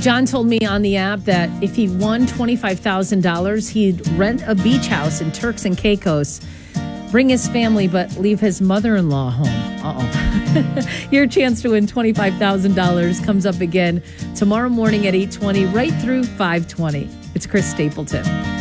John told me on the app that if he won $25,000, he'd rent a beach house in Turks and Caicos, bring his family, but leave his mother-in-law home. Uh-oh. Your chance to win $25,000 comes up again tomorrow morning at 8:20, right through 5:20. It's Chris Stapleton.